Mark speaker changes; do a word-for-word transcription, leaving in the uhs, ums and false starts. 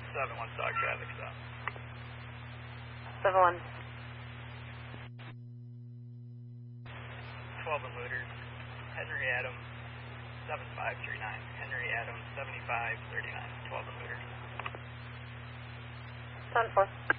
Speaker 1: seven one stock traffic stop.
Speaker 2: seven one.
Speaker 1: twelve Looters, Henry Adams, seven five three nine. Henry Adams, seventy-five thirty-nine. twelve Looters.
Speaker 2: seven four.